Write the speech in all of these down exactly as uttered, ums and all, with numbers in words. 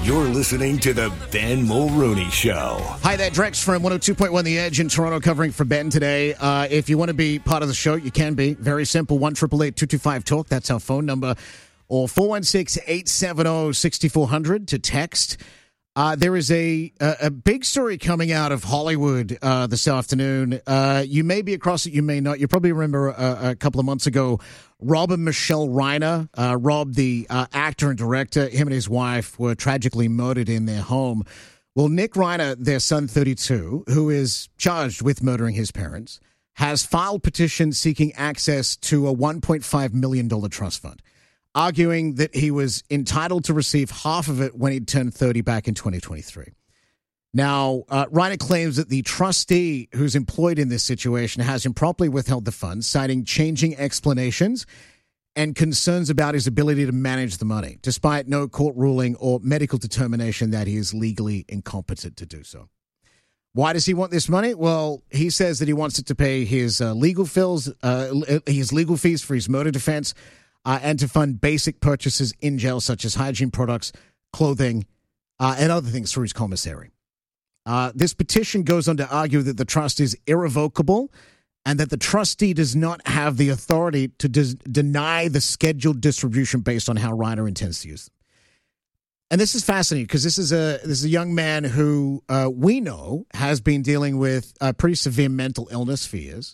You're listening to the Ben Mulrooney Show. Hi there, Drex from one oh two point one The Edge in Toronto, covering for Ben today. Uh, if you want to be part of the show, you can be. Very simple, one eight eight eight, two two five, talk. That's our phone number. Or four one six, eight seven zero, six four zero zero to text. Uh, there is a, a a big story coming out of Hollywood uh, this afternoon. Uh, you may be across it, you may not. You probably remember a, a couple of months ago, Rob and Michelle Reiner, uh, Rob, the uh, actor and director, him and his wife were tragically murdered in their home. Well, Nick Reiner, their son, thirty-two, who is charged with murdering his parents, has filed petition seeking access to a one point five million dollars trust fund, arguing that he was entitled to receive half of it when he turned thirty back in twenty twenty-three. Now, uh, Reiner claims that the trustee who's employed in this situation has improperly withheld the funds, citing changing explanations and concerns about his ability to manage the money, despite no court ruling or medical determination that he is legally incompetent to do so. Why does he want this money? Well, he says that he wants it to pay his uh, legal fees, uh, his legal fees for his murder defense, Uh, and to fund basic purchases in jail, such as hygiene products, clothing, uh, and other things through his commissary. Uh, this petition goes on to argue that the trust is irrevocable and that the trustee does not have the authority to des- deny the scheduled distribution based on how Reiner intends to use them. And this is fascinating because this is a this is a young man who uh, we know has been dealing with uh, pretty severe mental illness for years.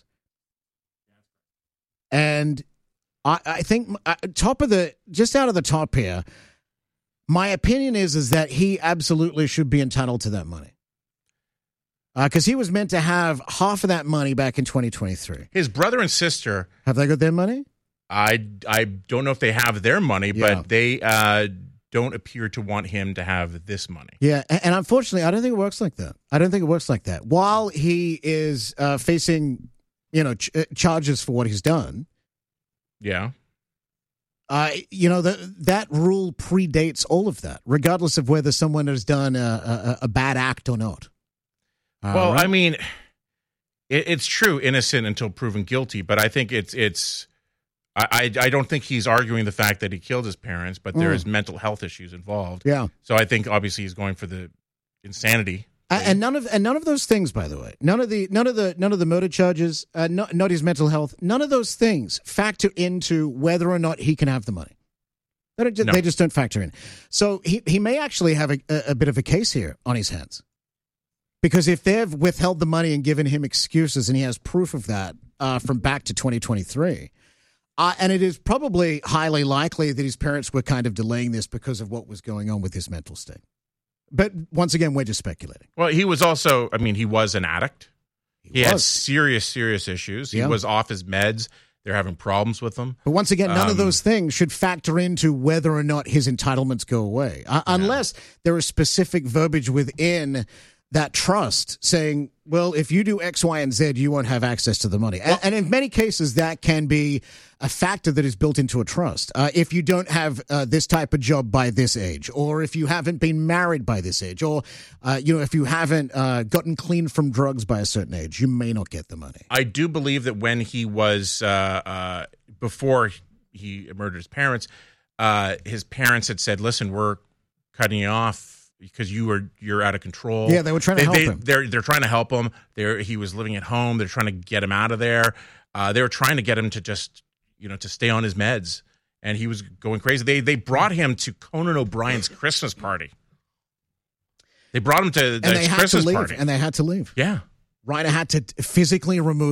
And I, I think uh, top of the, just out of the top here, my opinion is is that he absolutely should be entitled to that money. Because uh, he was meant to have half of that money back in twenty twenty-three. His brother and sister. Have they got their money? I, I don't know if they have their money, Yeah. but they uh, don't appear to want him to have this money. Yeah, and, and unfortunately, I don't think it works like that. I don't think it works like that. While he is uh, facing, you know, ch- charges for what he's done, Yeah. Uh, you know, the, that rule predates all of that, regardless of whether someone has done a, a, a bad act or not. Uh, Well, right? I mean, it, it's true, innocent until proven guilty, but I think it's, it's I, I, I don't think he's arguing the fact that he killed his parents, but there Mm. is mental health issues involved. Yeah. So I think obviously he's going for the insanity. Uh, and none of and none of those things, by the way, none of the none of the none of the murder charges, uh, not, not his mental health, none of those things factor into whether or not he can have the money. They, don't, No. they just don't factor in. So he he may actually have a, a, a bit of a case here on his hands, because if they've withheld the money and given him excuses, and he has proof of that uh, from back to twenty twenty-three, uh, and it is probably highly likely that his parents were kind of delaying this because of what was going on with his mental state. But once again, we're just speculating. Well, he was also, I mean, he was an addict. He, He had was. serious, serious issues. He Yeah. was off his meds. They're having problems with him. But once again, none of Um, those things should factor into whether or not his entitlements go away, uh, unless there is specific verbiage within that trust saying, well, if you do X, Y, and Z, you won't have access to the money. And, and in many cases, that can be a factor that is built into a trust. Uh, if you don't have uh, this type of job by this age, or if you haven't been married by this age, or uh, you know, if you haven't uh, gotten clean from drugs by a certain age, you may not get the money. I do believe that when he was, uh, uh, before he murdered his parents, uh, his parents had said, listen, we're cutting you off because you were you're out of control. Yeah, they were trying to they, help they, him. They're they're trying to help him. They're he was living at home. They're trying to get him out of there. Uh, they were trying to get him to just you know to stay on his meds, and he was going crazy. They they brought him to Conan O'Brien's Christmas party. They brought him to And the they had Christmas to leave. party, And they had to leave. yeah. Reiner had to physically remove